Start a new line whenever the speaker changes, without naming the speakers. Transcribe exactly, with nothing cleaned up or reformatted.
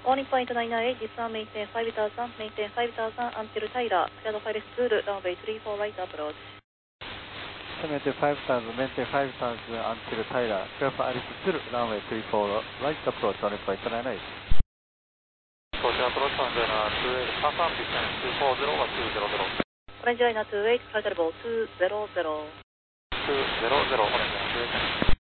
Calling point nine nine eight, this one maintain five thousand, maintain five thousand until Tyler, cleared for school, runway three four right approach.
Maintain five thousand, maintain five thousand until Tyler, cleared for Alice School, runway three four right approach, calling point nine nine eight.
Approach approach runway two eight, pass on distance two four zero or two zero zero.
Orange line two eight, flight level two zero zero.
two zero zero, orange line two eight.